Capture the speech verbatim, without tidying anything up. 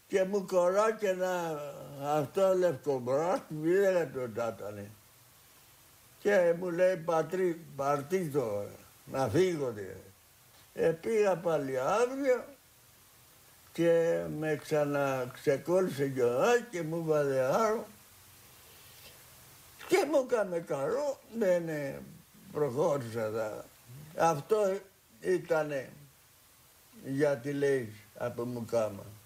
και μου κοράκε ένα αυτό λευκομπρός, μίλαγα τον τάτανε. Και μου λέει πατρί, παρτίτο, να φύγω. Ε, πήγα πάλι αύριο και με ξαναξεκόλλησε και ο και μου βάλε άλλο και μου έκανε καλό, δεν προχώρησα εδώ. Αυτό ήτανε γιατί λέει από μου κάμα.